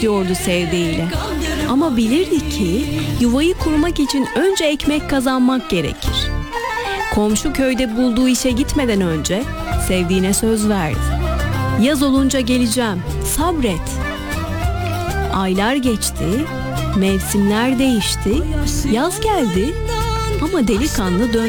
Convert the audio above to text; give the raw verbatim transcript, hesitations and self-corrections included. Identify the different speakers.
Speaker 1: diyordu sevdiğiyle. Ama bilirdi ki yuvayı kurmak için önce ekmek kazanmak gerekir. Komşu köyde bulduğu işe gitmeden önce sevdiğine söz verdi. Yaz olunca geleceğim, sabret. Aylar geçti, mevsimler değişti, yaz geldi ama delikanlı dönmedi.